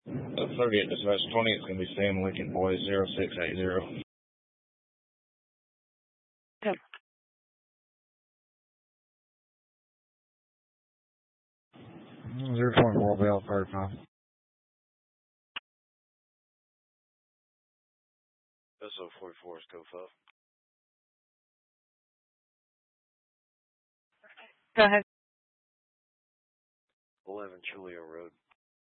30 at dispatch 20, it's going to be Sam Lincoln, boys, 0680. Okay. 0.4 Bell 35. SO44 is go 5. Go ahead. 11 Chulio Road.